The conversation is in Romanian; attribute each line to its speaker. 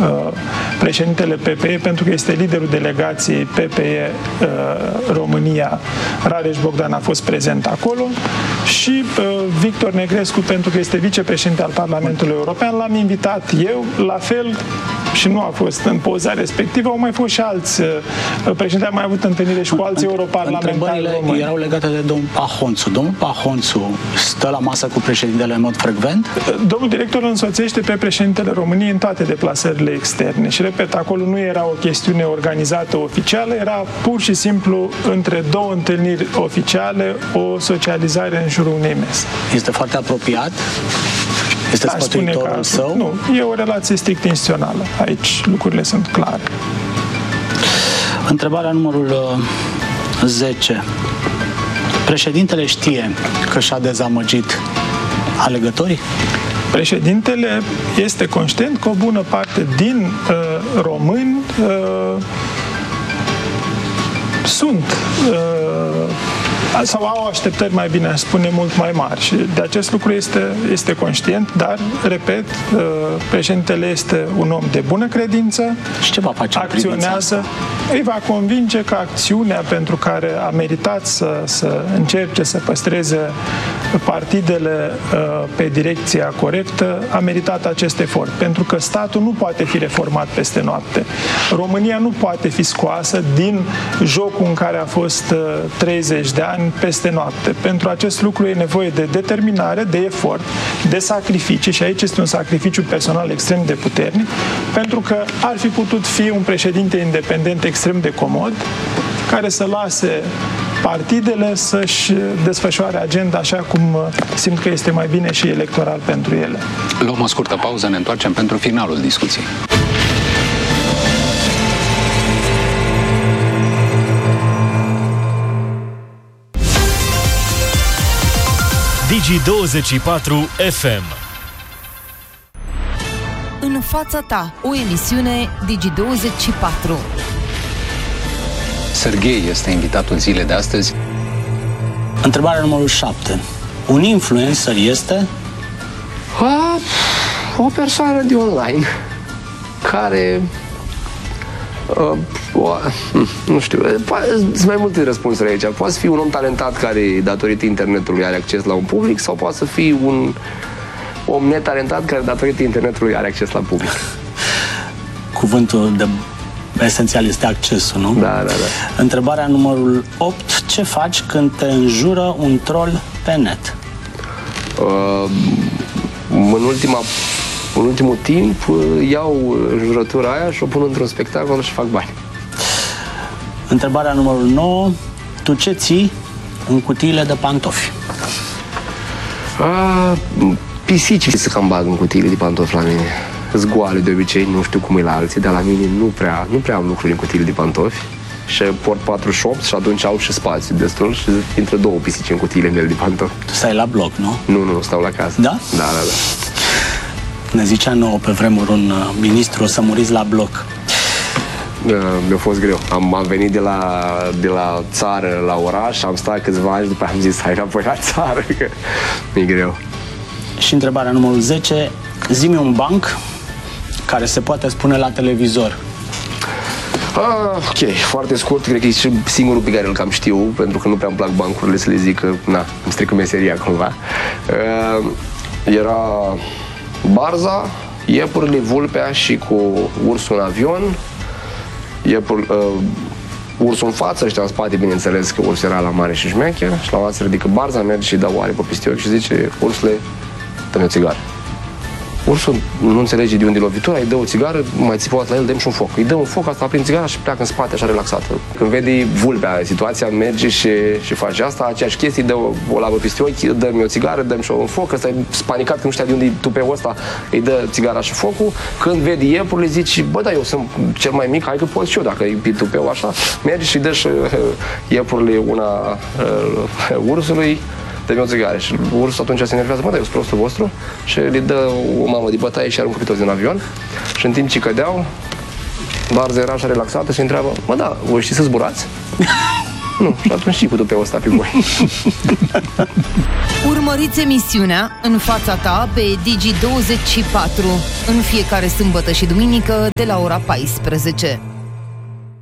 Speaker 1: președintele PPE, pentru că este liderul delegației PPE România, Rareș Bogdan, a fost prezent acolo, și Victor Negrescu, pentru că este vicepreședinte al Parlamentului European. L-am invitat eu, la fel, și nu a fost în poza respectivă, au mai fost și alți președinte, am mai avut întâlnire și cu alți europarlamentari români.
Speaker 2: Erau legate de domnul Pahonțu. Domnul Pahonțu stă la masă cu președintele în mod frecvent?
Speaker 1: Domnul director însoțește pe președintele României în toate deplasările externe și, repet, acolo nu era o chestiune organizată oficială, era pur și simplu între două întâlniri oficiale o socializare în jurul unei mese.
Speaker 2: Este foarte apropiat? Este sfătuitorul său?
Speaker 1: Nu, e o relație strict instituțională. Aici lucrurile sunt clare.
Speaker 2: Întrebarea numărul 10. Președintele știe că și-a dezamăgit alegătorii?
Speaker 1: Președintele este conștient că o bună parte din români sunt sau au așteptări, mai bine aș spune, mult mai mari, și de acest lucru este conștient, dar, repet, președintele este un om de bună credință.
Speaker 2: Și ce va face?
Speaker 1: Acționează, îi va convinge că acțiunea pentru care a meritat să încerce să păstreze partidele pe direcția corectă, a meritat acest efort, pentru că statul nu poate fi reformat peste noapte. România nu poate fi scoasă din jocul în care a fost 30 de ani peste noapte. Pentru acest lucru e nevoie de determinare, de efort, de sacrificii, și aici este un sacrificiu personal extrem de puternic, pentru că ar fi putut fi un președinte independent extrem de comod, care să lase partidele să-și desfășoare agenda așa cum simt că este mai bine și electoral pentru ele.
Speaker 3: Luăm o scurtă pauză, ne întoarcem pentru finalul discuției.
Speaker 4: Digi24 FM.
Speaker 5: În fața ta, o emisiune Digi24.
Speaker 3: Serghei este invitatul zilei de astăzi.
Speaker 2: Întrebarea numărul 7. Un influencer este?
Speaker 6: O persoană de online care nu știu, sunt mai multe răspunsuri aici. Poate fi un om talentat care, datorită internetului, are acces la un public, sau poate să fie un om netalentat care, datorită internetului, are acces la public.
Speaker 2: Cuvântul esențial este accesul, nu?
Speaker 6: Da.
Speaker 2: Întrebarea numărul 8. Ce faci când te înjură un troll pe net?
Speaker 6: În ultimul timp iau înjurătura aia și o pun într-un spectacol și fac bani.
Speaker 2: Întrebarea numărul 9. Tu ce ții în cutiile de pantofi?
Speaker 6: Pisici se cam bag în cutiile de pantofi la mine. Sunt goale de obicei, nu știu cum e la alții, dar la mine nu prea am lucruri în cutiile de pantofi. Și port 48 și atunci au și spațiu destul și intră două pisici în cutiile mele de pantofi.
Speaker 2: Tu stai la bloc, nu?
Speaker 6: Nu, stau la casă.
Speaker 2: Da?
Speaker 6: Da.
Speaker 2: Ne zicea nouă pe vremuri un ministru: o să muriți la bloc.
Speaker 6: Mi-a fost greu. Am venit de la țară la oraș, am stat câțiva ani, după am zis hai înapoi la țară, că mi-e greu.
Speaker 2: Și întrebarea numărul 10. Zi-mi un banc care se poate spune la televizor.
Speaker 6: Ok, foarte scurt, cred că e și singurul pe care îl cam știu, pentru că nu prea îmi plac bancurile, să le zic că, îmi strică meseria cumva. Era Barza, iepurile, vulpea și cu ursul în avion, ursul în față, ăștia în spate, bineînțeles că ursul era la mare și șmecher, și la față ridică Barza, merge și dă o aripă peste ochi și zice: ursule, dă-mi o țigară. Ursul nu înțelege de unde e lovitura, îi dă o țigară, mai țipat la el, dăm și un foc. Îi dă un foc, asta aprind țigara și pleacă în spate, așa relaxată. Când vede vulpea situația, merge și face asta, aceeași chestie, dă o lavă peste ochi, dă-mi o țigară, dăm și un foc, ăsta e spanicat, că nu știa de unde e tupeul ăsta, îi dă țigara și focul. Când vede iepurile, zice: bă, da, eu sunt cel mai mic, hai că pot și eu, dacă e tupeu așa. Merge și dă și iepurile una ursului, dă-mi o țigară. Și ursul atunci se enervează: bă, dar eu sunt prostul vostru? Și le dă o mamă de bătaie și aruncă pe toți din avion. Și în timp ce cădeau, Barza era așa relaxată și întreabă: mă, da, voi știți să zburați? Nu, și atunci și cu tupeul ăsta pe voi.
Speaker 5: Urmăriți emisiunea În fața ta pe Digi24 în fiecare sâmbătă și duminică de la ora 14.